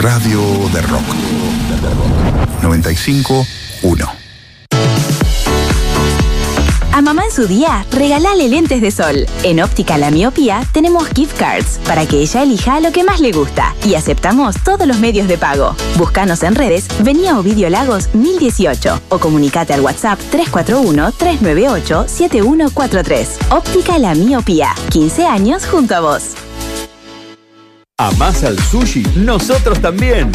Radio de Rock. 95.1. A mamá en su día, regalale lentes de sol. En Óptica La Miopía tenemos gift cards para que ella elija lo que más le gusta. Y aceptamos todos los medios de pago. Búscanos en redes, vení a Ovidio Lagos 1018 o comunicate al WhatsApp 341-398-7143. Óptica La Miopía, 15 años junto a vos. ¿Amás al sushi? Nosotros también.